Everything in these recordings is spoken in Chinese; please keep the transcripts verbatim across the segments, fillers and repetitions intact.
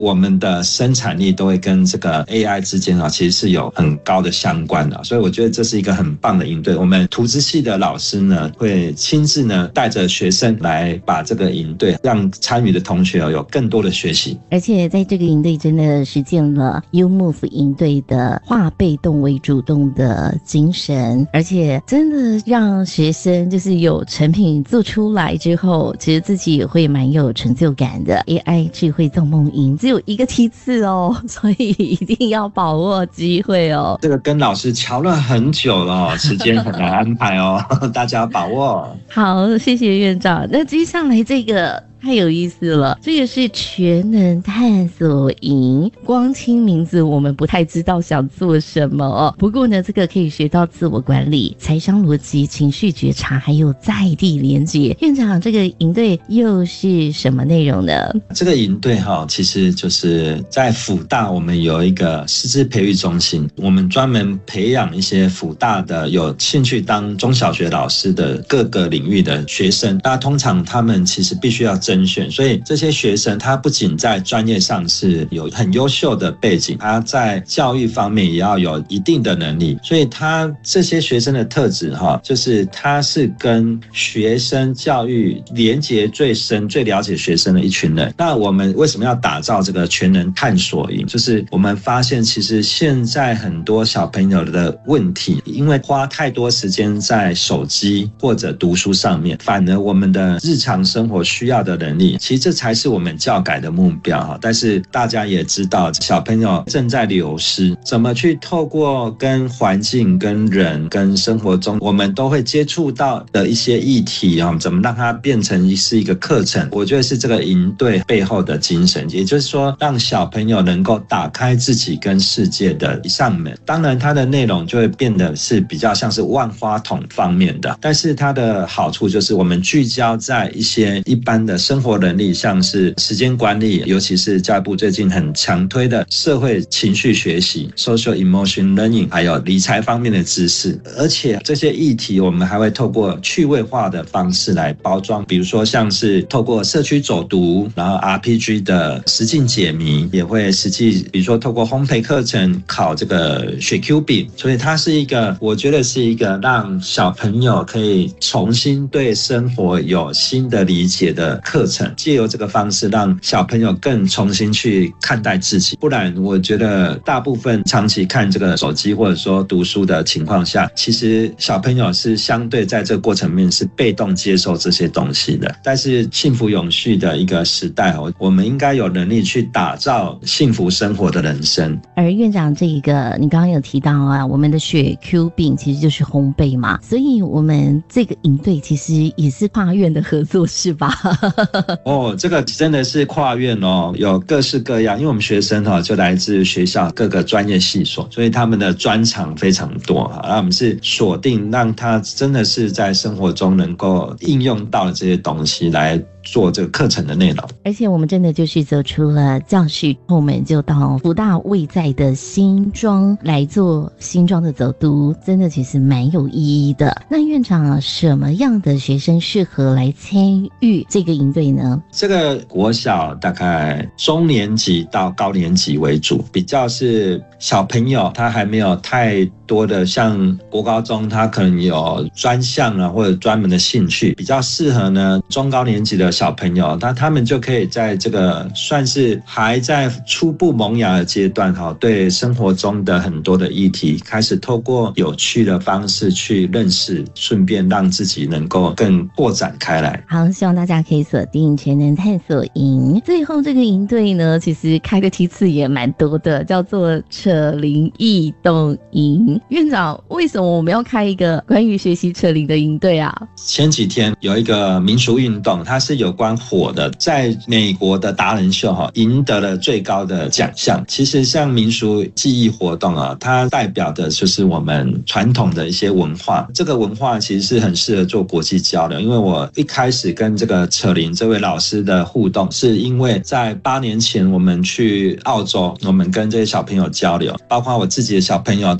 我们的生产力都会跟这个 A I 之间啊，其实是有很高的相关的，所以我觉得这是一个很棒的营队。我们图资系的老师呢，会亲自呢带着学生来把这个营队，让参与的同学有更多的学习。 而且在这个营队真的实践了 U-Move 营队的化被动为主动的精神，而且真的让学生就是有成品做出来之后，其实自己也会蛮有成就感的。 A I 智慧造梦营只有一个梯次哦，所以一定要把握机会哦。 这个跟老师瞧了很久了，时间很难安排哦，大家要把握。 好，谢谢院长。那接下来这个太有意思了，这个是全能探索营，光听名字我们不太知道想做什么哦。不过呢，这个可以学到自我管理、财商逻辑、情绪觉察，还有在地连结。院长，这个营队又是什么内容呢？ 这个营队哈，其实就是在辅大，我们有一个师资培育中心，我们专门培养一些辅大的有兴趣当中小学老师的各个领域的学生。那通常他们其实必须要甄选，所以这些学生他不仅在专业上是有很优秀的背景，他在教育方面也要有一定的能力，所以他这些学生的特质哈，就是他是跟学生教育连结最深、最了解学生的一群人。那我们为什么要打造这个全能探索营？就是我们发现其实现在很多小朋友的问题，因为花太多时间在手机或者读书上面，反而我们的日常生活需要的能力，其实这才是我们教改的目标。但是大家也知道小朋友正在流失，怎么去透过跟环境、跟人、跟生活中我们都会接触到的一些议题，怎么让它变成是一个课程，我觉得是这个营队背后的精神。也就是说让小朋友能够打开自己跟世界的一扇门，当然它的内容就会变得是比较像是万花筒方面的，但是它的好处就是我们聚焦在一些一般的生活能力，像是时间管理，尤其是教育部最近很强推的社会情绪学习 social emotion learning， 还有理财方面的知识。而且这些议题我们还会透过趣味化的方式来包装，比如说像是透过社区走读，然后 R P G 的实境解谜，也会实际比如说透过烘焙课程考这个雪 Q 饼，所以它是一个我觉得是一个让小朋友可以重新对生活有新的理解的课程，借由这个方式让小朋友更重新去看待自己。不然我觉得大部分长期看这个手机或者说读书的情况下，其实小朋友是相对在这个过程里面是被动接受这些东西的。但是幸福永续的一个时代，我们应该有能力去打造幸福生活的人生。 而院长这一个你刚刚有提到啊，我们的雪 Q 饼其实就是烘焙嘛，所以我们这个营队其实也是跨院的合作是吧？ 哦，这个真的是跨院哦，有各式各样，因为我们学生哈、哦、就来自学校各个专业系所，所以他们的专长非常多哈。那我们是锁定让他真的是在生活中能够应用到的这些东西来做这个课程的内容。 而且我们真的就是走出了教室，我们就到福大位在的新庄来做新庄的走读，真的其实蛮有意义的。那院长，什么样的学生适合来参与这个营队呢？ 这个国小大概中年级到高年级为主，比较是小朋友他还没有太多的像国高中他可能有专项啊或者专门的兴趣，比较适合呢中高年级的小朋友，那他们就可以在这个算是还在初步萌芽的阶段，对生活中的很多的议题开始透过有趣的方式去认识，顺便让自己能够更扩展开来。 好，希望大家可以锁定全能探索营。最后这个营队呢，其实开的梯次也蛮多的，叫做扯铃易动营。院长，为什么我们要开一个关于学习扯铃的营队啊？ 前几天有一个民俗运动，它是有关火的，在美国的达人秀哈赢得了最高的奖项。其实像民俗技艺活动啊，它代表的就是我们传统的一些文化。这个文化其实是很适合做国际交流，因为我一开始跟这个扯铃这位老师的互动，是因为在八年前我们去澳洲，我们跟这些小朋友交流，包括我自己的小朋友，他们在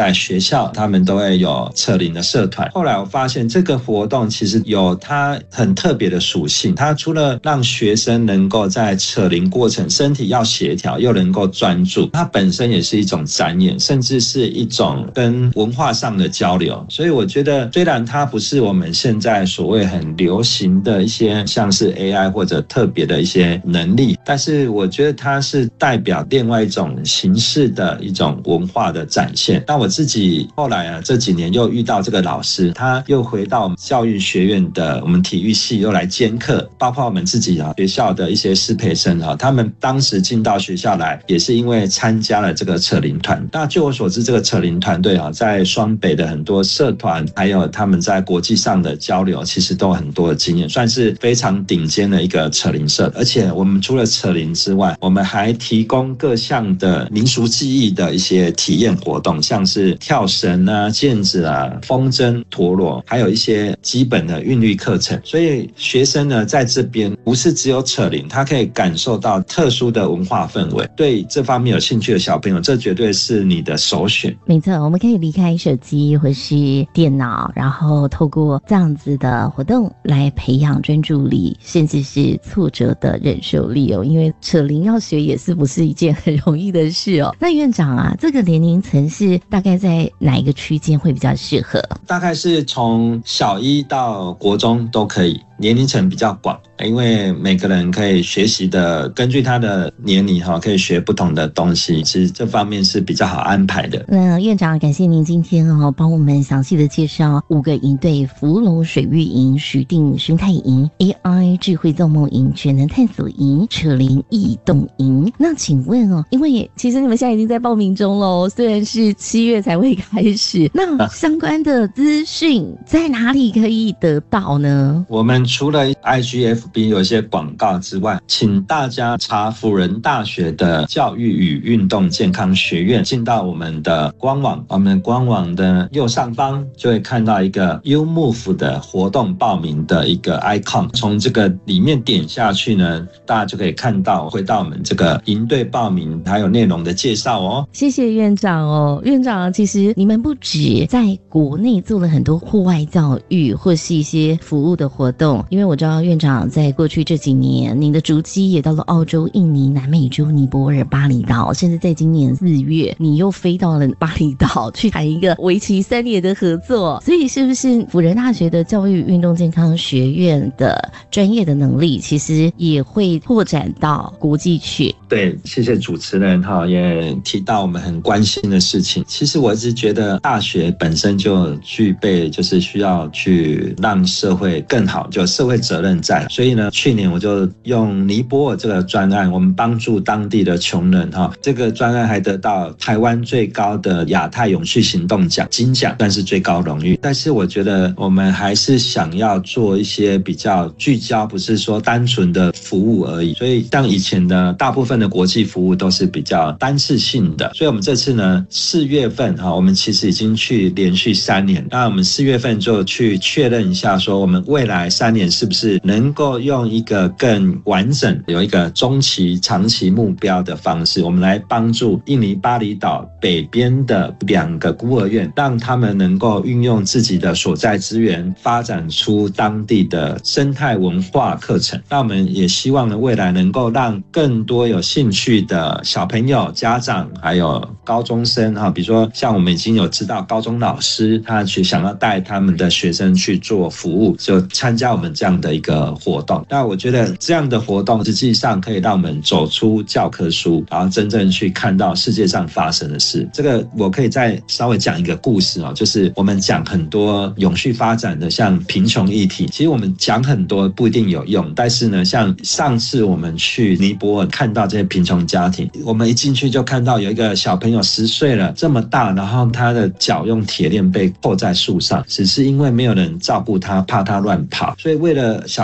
在学校他们都会有扯铃的社团。后来我发现这个活动其实有它很特别的属性，它除了让学生能够在扯铃过程身体要协调又能够专注，它本身也是一种展演，甚至是一种跟文化上的交流。所以我觉得虽然它不是我们现在所谓很流行的一些像是 A I 或者特别的一些能力，但是我觉得它是代表另外一种形式的一种文化的展现。那我自己后来啊这几年又遇到这个老师，他又回到我们教育学院的我们体育系又来兼课，包括我们自己啊学校的一些师培生啊，他们当时进到学校来也是因为参加了这个扯铃团。那据我所知，这个扯铃团队啊在双北的很多社团还有他们在国际上的交流其实都有很多的经验，算是非常顶尖的一个扯铃社。而且我们除了扯铃之外，我们还提供各项的民俗技艺的一些体验活动，像是跳绳啊、毽子啊、风筝、陀螺，还有一些基本的韵律课程。所以学生呢在这边不是只有扯铃，他可以感受到特殊的文化氛围。对这方面有兴趣的小朋友，这绝对是你的首选。 没错，我们可以离开手机或是电脑，然后透过这样子的活动来培养专注力，甚至是挫折的忍受力哦。因为扯铃要学也是不是一件很容易的事哦。那院长啊，这个年龄层是大概在哪一个区间会比较适合？ 大概是从小一到国中都可以，年龄层比较广，因为每个人可以学习的，根据他的年龄哈，可以学不同的东西，其实这方面是比较好安排的。 那院长，感谢您今天哦，帮我们详细的介绍五个营队：福隆水域营、徐定生态营、A I 智慧造梦营、全能探索营、扯铃异动营。那请问哦，因为其实你们现在已经在报名中喽，虽然是七月才会开始，那相关的资讯在哪里可以得到呢？ 我们除了 I G F B 有一些广告之外，请大家查辅仁大学的教育与运动健康学院，进到我们的官网，我们官网的右上方就会看到一个 U Move 的活动报名的一个 icon， 从这个里面点下去呢，大家就可以看到回到我们这个营队报名还有内容的介绍哦。 谢谢院长哦。院长，其实你们不止在国内做了很多户外教育或是一些服务的活动，因为我知道院长在过去这几年，您的足迹也到了澳洲、印尼、南美洲、尼泊尔、巴厘岛，甚至在今年四月，你又飞到了巴厘岛去谈一个为期三年的合作。所以，是不是辅仁大学的教育运动健康学院的专业的能力，其实也会拓展到国际去？ 对，谢谢主持人哈，也提到我们很关心的事情。其实我一直觉得大学本身就具备，就是需要去让社会更好，就社会责任在。所以呢，去年我就用尼泊尔这个专案，我们帮助当地的穷人哈，这个专案还得到台湾最高的亚太永续行动奖金奖，算是最高荣誉。但是我觉得我们还是想要做一些比较聚焦，不是说单纯的服务而已。所以像以前的大部分的国际服务都是比较单次性的，所以我们这次呢，四月份哈，我们其实已经去连续三年，那我们四月份就去确认一下，说我们未来三年是不是能够用一个更完整、有一个中期、长期目标的方式，我们来帮助印尼巴厘岛北边的两个孤儿院，让他们能够运用自己的所在资源，发展出当地的生态文化课程。那我们也希望呢，未来能够让更多有兴趣的小朋友、家长还有高中生哈，比如说像我们已经有知道高中老师他去想要带他们的学生去做服务，就参加我们这样的一个活动。那我觉得这样的活动实际上可以让我们走出教科书，然后真正去看到世界上发生的事。这个我可以再稍微讲一个故事哦，就是我们讲很多永续发展的像贫穷议题，其实我们讲很多不一定有用，但是呢，像上次我们去尼泊尔看到这些贫穷家庭，我们一进去就看到有一个小朋友十岁了这么大，然后他的脚用铁链被扣在树上，只是因为没有人照顾他，怕他乱跑，所以为了小孩子的安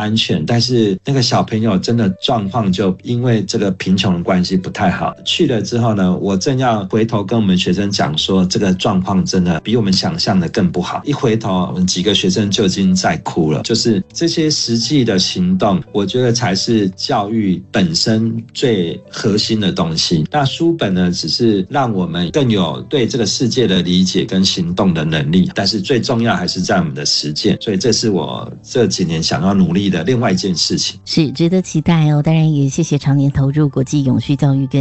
安全，但是那个小朋友真的状况就因为这个贫穷的关系不太好。去了之后呢，我正要回头跟我们学生讲说，这个状况真的比我们想象的更不好。一回头，我们几个学生就已经在哭了。就是这些实际的行动，我觉得才是教育本身最核心的东西。那书本呢，只是让我们更有对这个世界的理解跟行动的能力，但是最重要还是在我们的实践。所以这是我这几年想要努力的另外一件事情， 是值得期待哦。当然也谢谢常年投入国际永续教育跟